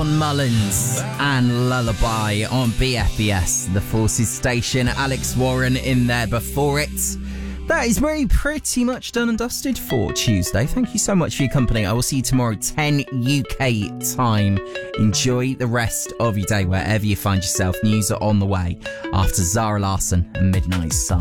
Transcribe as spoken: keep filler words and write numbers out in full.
Mullins and Lullaby on B F B S, the Forces station. Alex Warren in there before it. That is very pretty much done and dusted for Tuesday. Thank you so much for your company. I will see you tomorrow, ten U K time. Enjoy the rest of your day wherever you find yourself. News are on the way after Zara Larsson and Midnight Sun.